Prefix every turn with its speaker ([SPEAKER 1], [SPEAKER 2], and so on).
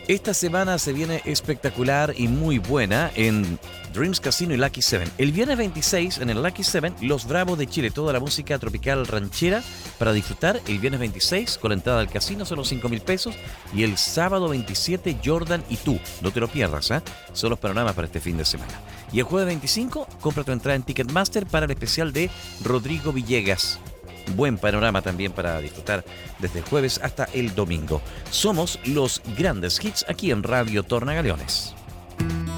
[SPEAKER 1] Esta semana se viene espectacular y muy buena en Dreams Casino y Lucky 7. El viernes 26 en el Lucky 7, Los Bravos de Chile, toda la música tropical ranchera para disfrutar el viernes 26 con la entrada al casino, solo 5.000 pesos. Y el sábado 27, Jordan y tú. No te lo pierdas, ¿eh? Son los panoramas para este fin de semana. Y el jueves 25, compra tu entrada en Ticketmaster para el especial de Rodrigo Villegas. Buen panorama también para disfrutar desde el jueves hasta el domingo. Somos los grandes hits aquí en Radio Tornagaleones.